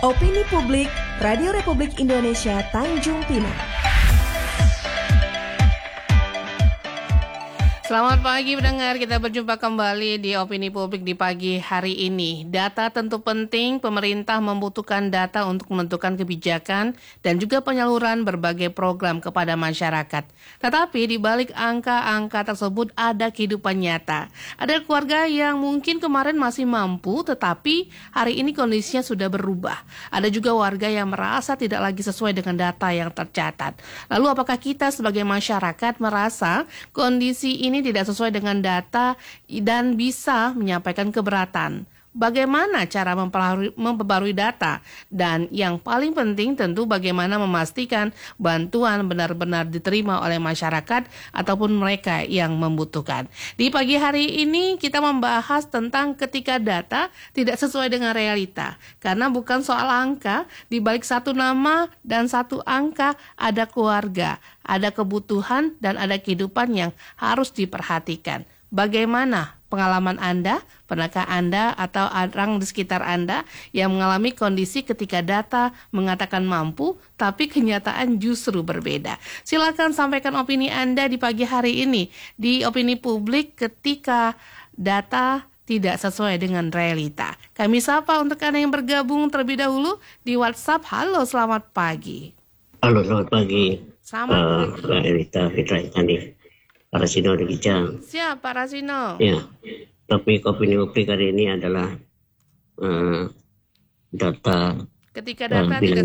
Opini Publik, Radio Republik Indonesia Tanjung Pinang. Selamat pagi pendengar, kita berjumpa kembali di Opini Publik di pagi hari ini. Data tentu penting, pemerintah membutuhkan data untuk menentukan kebijakan dan juga penyaluran berbagai program kepada masyarakat. Tetapi di balik angka-angka tersebut ada kehidupan nyata. Ada keluarga yang mungkin kemarin masih mampu, tetapi hari ini kondisinya sudah berubah. Ada juga warga yang merasa tidak lagi sesuai dengan data yang tercatat. Lalu apakah kita sebagai masyarakat merasa kondisi ini tidak sesuai dengan data dan bisa menyampaikan keberatan? Bagaimana cara memperbarui data? Dan yang paling penting tentu bagaimana memastikan bantuan benar-benar diterima oleh masyarakat ataupun mereka yang membutuhkan. Di pagi hari ini kita membahas tentang ketika data tidak sesuai dengan realita. Karena bukan soal angka, di balik satu nama dan satu angka ada keluarga, ada kebutuhan dan ada kehidupan yang harus diperhatikan. Bagaimana pengalaman Anda, pernahkah Anda atau orang di sekitar Anda yang mengalami kondisi ketika data mengatakan mampu, tapi kenyataan justru berbeda? Silakan sampaikan opini Anda di pagi hari ini di Opini Publik ketika data tidak sesuai dengan realita. Kami sapa untuk Anda yang bergabung terlebih dahulu di WhatsApp. Halo, selamat pagi. Halo, selamat pagi. Selamat pagi. Mbak Elita Fitra Iskandar. Pak Rasino di Kijang. Siap, Pak Rasino. Ya, topik opini publik hari ini adalah data ketika data bilang